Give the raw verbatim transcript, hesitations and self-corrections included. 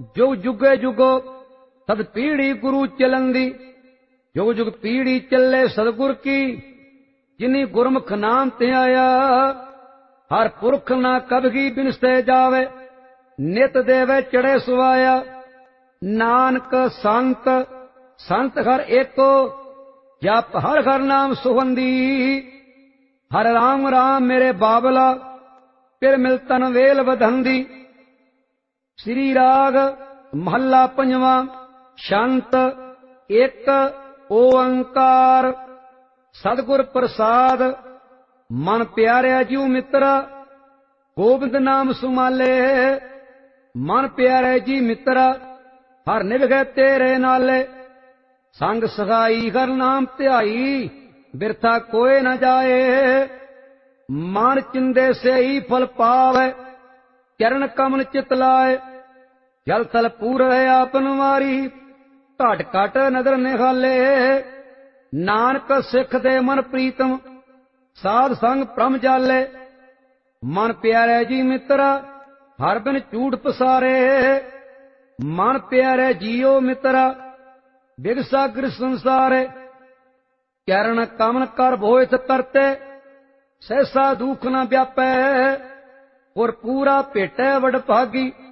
जुग जुगे जुगो सद पीढ़ी गुरु चलंदी। जुग जुग पीढ़ी चले सतगुर की, जिनी गुरमुख नाम ते आया। हर पुरख ना कभी बिनसे जावे, नित देवे चढ़े सुवाया। नानक संत संत हर एको, जप हर हर नाम सुगंधी। हर राम राम मेरे बाबला, फिर मिलतन वेल वधंदी। श्री राग महला पंजवा। शांत एक ओंकार। सतगुर प्रसाद मन प्यारे जीव मित्रा, गोबिंद नाम सुमाले। मन प्यारे जी मित्रा, हर निभगे तेरे नाले। संग सगाई हर नाम ध्याई, बिरथा कोई न जाए। मन चिंदे से ही फल पावे, चरण कमल चित लाए। जल थल पूर है आपन मारी, घट घट नदर निहाले। नानक सिख दे मन प्रीतम, साध संग प्रम जाले। मन प्यारे जी मित्रा, हर बिन झूठ पसारे। मन प्यारे जियो मित्रा, बिगसागर संसारे। चरण कमल कर भोयत करते, सहसा दुख न व्यापै। और पूरा भेटै वड भागी,